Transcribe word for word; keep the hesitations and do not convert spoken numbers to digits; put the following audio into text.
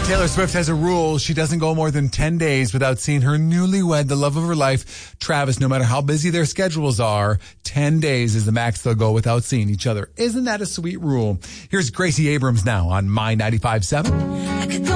Taylor Swift has a rule. She doesn't go more than ten days without seeing her newlywed, the love of her life, Travis. No matter how busy their schedules are, ten days is the max they'll go without seeing each other. Isn't that a sweet rule? Here's Gracie Abrams now on My ninety-five point seven.